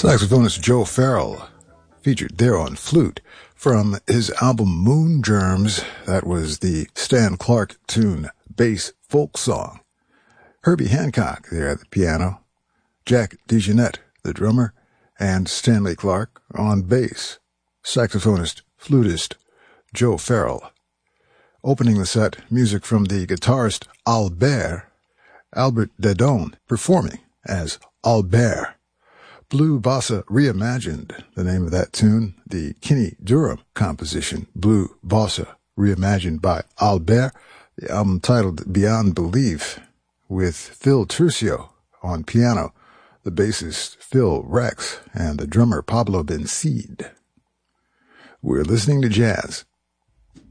Saxophonist Joe Farrell, featured there on flute, from his album Moon Germs. That was the Stan Clark tune, Bass Folk Song. Herbie Hancock there at the piano, Jack DeJohnette, the drummer, and Stanley Clark on bass. Saxophonist, flutist Joe Farrell. Opening the set, music from the guitarist Albert Dedone, performing as Albert. Blue Bossa Reimagined, the name of that tune, the Kenny Durham composition, Blue Bossa Reimagined by Albert, the album titled Beyond Belief, with Phil Turcio on piano, the bassist Phil Rex, and the drummer Pablo Bencid. We're listening to jazz